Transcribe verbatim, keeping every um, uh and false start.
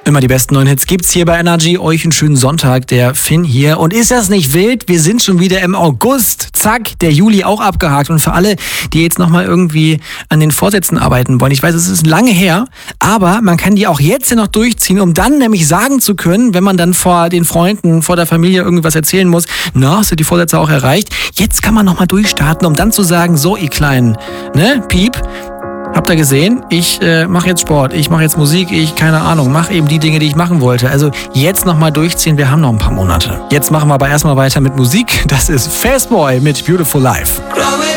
Immer die besten neuen Hits gibt's hier bei Energy. Euch einen schönen Sonntag, der Finn hier. Und ist das nicht wild? Wir sind schon wieder im August. Zack, der Juli auch abgehakt. Und für alle, die jetzt nochmal irgendwie an den Vorsätzen arbeiten wollen, ich weiß, es ist lange her, aber man kann die auch jetzt ja noch durchziehen, um dann nämlich sagen zu können, wenn man dann vor den Freunden, vor der Familie irgendwas erzählen muss, na, hast du die Vorsätze auch erreicht? Jetzt kann man nochmal durchstarten, um dann zu sagen, so ihr Kleinen, ne, Piep, habt ihr gesehen? Ich äh, mache jetzt Sport, ich mache jetzt Musik, ich, keine Ahnung, mache eben die Dinge, die ich machen wollte. Also jetzt nochmal durchziehen, wir haben noch ein paar Monate. Jetzt machen wir aber erstmal weiter mit Musik. Das ist Fastboy mit Beautiful Life.